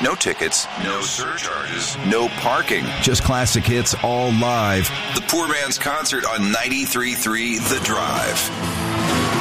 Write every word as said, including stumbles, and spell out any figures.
No tickets, no surcharges, no parking. Just classic hits all live. The Poor Man's Concert on ninety-three point three The Drive.